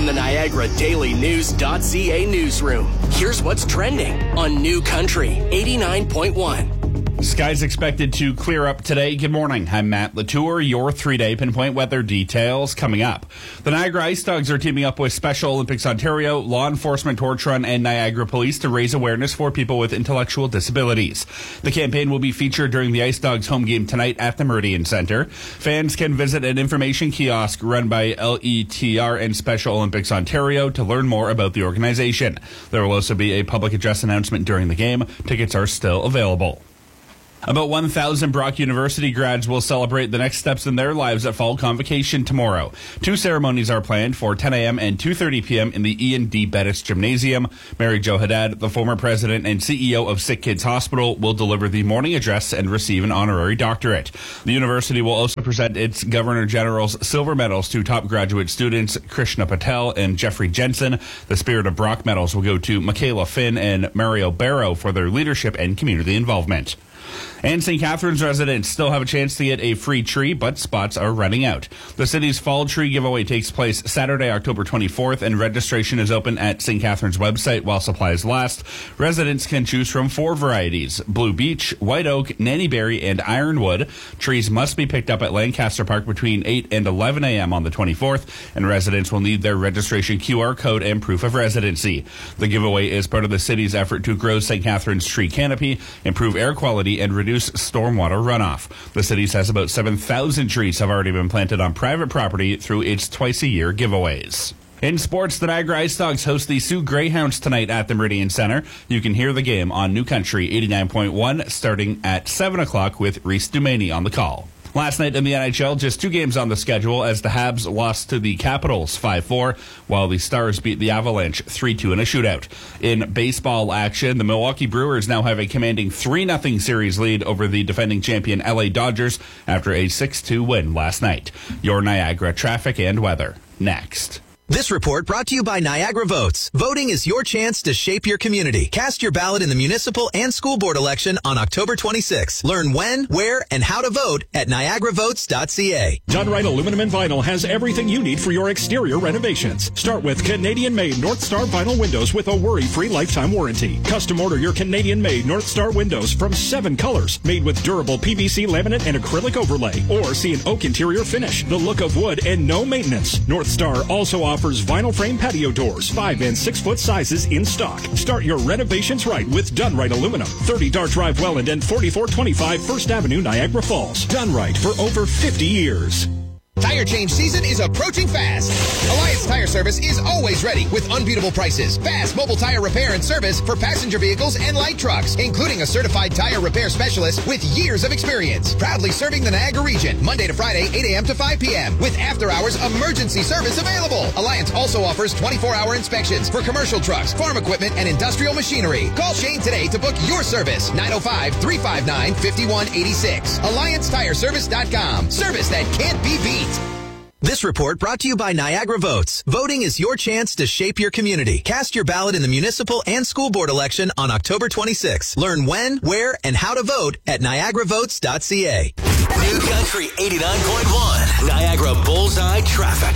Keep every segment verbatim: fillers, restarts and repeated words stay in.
the Niagara Daily News dot C A newsroom. Here's what's trending on New Country eighty-nine point one. Skies expected to clear up today. Good morning. I'm Matt Latour. Your three-day pinpoint weather details coming up. The Niagara Ice Dogs are teaming up with Special Olympics Ontario, Law Enforcement Torch Run, and Niagara Police to raise awareness for people with intellectual disabilities. The campaign will be featured during the Ice Dogs home game tonight at the Meridian Centre. Fans can visit an information kiosk run by L E T R and Special Olympics Ontario to learn more about the organization. There will also be a public address announcement during the game. Tickets are still available. About one thousand Brock University grads will celebrate the next steps in their lives at Fall Convocation tomorrow. Two ceremonies are planned for ten a.m. and two thirty p.m. in the Ian D. Bettis Gymnasium. Mary Jo Haddad, the former president and C E O of Sick Kids Hospital, will deliver the morning address and receive an honorary doctorate. The university will also present its Governor General's silver medals to top graduate students Krishna Patel and Jeffrey Jensen. The Spirit of Brock medals will go to Michaela Finn and Mario Barrow for their leadership and community involvement. And Saint Catharines residents still have a chance to get a free tree, but spots are running out. The city's fall tree giveaway takes place Saturday, October twenty-fourth, and registration is open at Saint Catharines' website while supplies last. Residents can choose from four varieties: Blue Beech, White Oak, Nannyberry, and Ironwood. Trees must be picked up at Lancaster Park between eight and eleven a.m. on the twenty-fourth, and residents will need their registration Q R code and proof of residency. The giveaway is part of the city's effort to grow Saint Catharines' tree canopy, improve air quality, and reduce stormwater runoff. The city says about seven thousand trees have already been planted on private property through its twice-a-year giveaways. In sports, the Niagara Ice Dogs host the Sioux Greyhounds tonight at the Meridian Centre. You can hear the game on New Country eighty-nine point one starting at seven o'clock with Reese Dumaney on the call. Last night in the N H L, just two games on the schedule as the Habs lost to the Capitals five four, while the Stars beat the Avalanche three two in a shootout. In baseball action, the Milwaukee Brewers now have a commanding three nothing series lead over the defending champion L A Dodgers after a six two win last night. Your Niagara traffic and weather next. This report brought to you by Niagara Votes. Voting is your chance to shape your community. Cast your ballot in the municipal and school board election on October twenty-sixth. Learn when, where, and how to vote at niagara votes dot c a. Dunright Aluminum and Vinyl has everything you need for your exterior renovations. Start with Canadian-made North Star vinyl windows with a worry-free lifetime warranty. Custom order your Canadian-made North Star windows from seven colors, made with durable P V C laminate and acrylic overlay, or see an oak interior finish, the look of wood, and no maintenance. North Star also offers offers vinyl frame patio doors, five and six foot sizes in stock. Start your renovations right with Dunright Aluminum. thirty Dart Drive, Welland, and forty-four twenty-five First Avenue, Niagara Falls. Dunright for over fifty years. Tire change season is approaching fast. Alliance Tire Service is always ready with unbeatable prices, fast mobile tire repair and service for passenger vehicles and light trucks, including a certified tire repair specialist with years of experience. Proudly serving the Niagara region, Monday to Friday, eight a.m. to five p.m. with after-hours emergency service available. Alliance also offers twenty-four hour inspections for commercial trucks, farm equipment, and industrial machinery. Call Shane today to book your service. nine oh five, three five nine, five one eight six. alliance tire service dot com. Service that can't be beat. This report brought to you by Niagara Votes. Voting is your chance to shape your community. Cast your ballot in the municipal and school board election on October twenty-sixth. Learn when, where, and how to vote at niagara votes dot c a. New Country eighty-nine point one, Niagara Bullseye Traffic.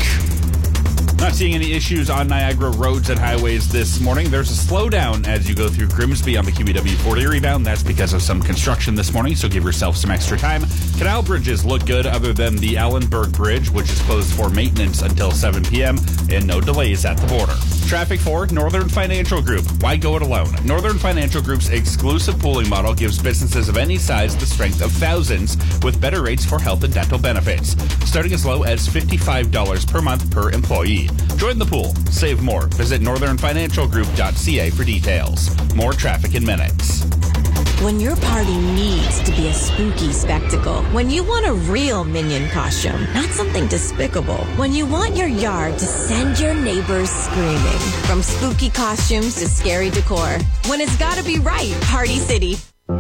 Not seeing any issues on Niagara roads and highways this morning. There's a slowdown as you go through Grimsby on the Q E W forty rebound. That's because of some construction this morning, so give yourself some extra time. Canal bridges look good other than the Allenberg Bridge, which is closed for maintenance until seven p.m., and no delays at the border. Traffic for Northern Financial Group. Why go it alone? Northern Financial Group's exclusive pooling model gives businesses of any size the strength of thousands with better rates for health and dental benefits, starting as low as fifty-five dollars per month per employee. Join the pool. Save more. Visit northern financial group dot c a for details. More traffic in minutes. When your party needs to be a spooky spectacle, when you want a real Minion costume, not something despicable, when you want your yard to send your neighbors screaming, from spooky costumes to scary decor, when it's gotta be right, Party City.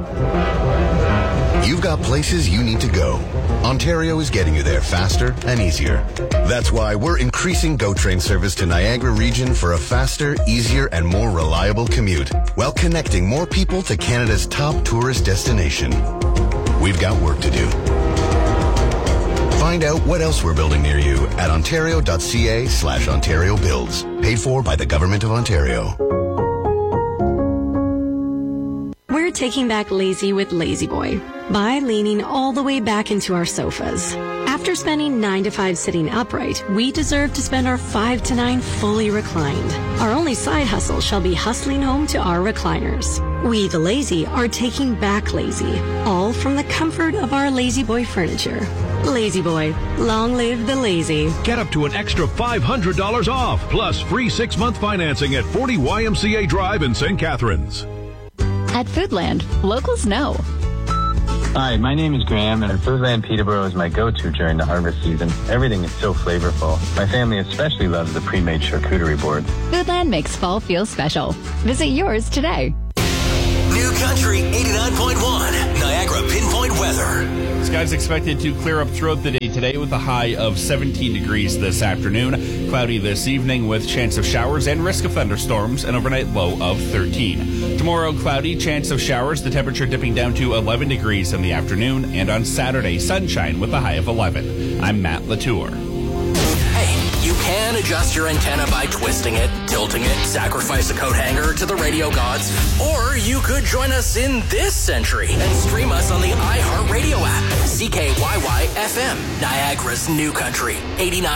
You've got places you need to go. Ontario is getting you there faster and easier. That's why we're increasing GO Train service to Niagara region for a faster, easier, and more reliable commute, while connecting more people to Canada's top tourist destination. We've got work to do. Find out what else we're building near you at ontario.ca slash Ontario Builds. Paid for by the Government of Ontario. We're taking back lazy with Lazy Boy by leaning all the way back into our sofas. After spending nine to five sitting upright, we deserve to spend our five to nine fully reclined. Our only side hustle shall be hustling home to our recliners. We, the lazy, are taking back lazy, all from the comfort of our Lazy Boy furniture. Lazy Boy, long live the lazy. Get up to an extra five hundred dollars off, plus free six-month financing at forty Y M C A Drive in Saint Catharines. At Foodland, locals know. Hi, my name is Graham, and Foodland Peterborough is my go-to during the harvest season. Everything is so flavorful. My family especially loves the pre-made charcuterie board. Foodland makes fall feel special. Visit yours today. New Country eighty-nine point one, Niagara Pinpoint Weather. Skies expected to clear up throughout the day today with a high of seventeen degrees this afternoon. Cloudy this evening with chance of showers and risk of thunderstorms, an overnight low of thirteen. Tomorrow, cloudy, chance of showers, the temperature dipping down to eleven degrees in the afternoon. And on Saturday, sunshine with a high of eleven. I'm Matt Latour. Hey, you can adjust your antenna by twisting it, tilting it, sacrifice a coat hanger to the radio gods, or you could join us in this century and stream us on the iHeartRadio app. C K Y Y F M, Niagara's New Country, eighty-nine.